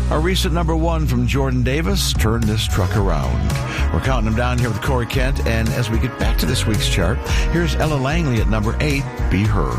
A recent number one from Jordan Davis, Turn This Truck Around. We're counting them down here with Corey Kent, and as we get back to this week's chart, here's Ella Langley at number 8, Be Her.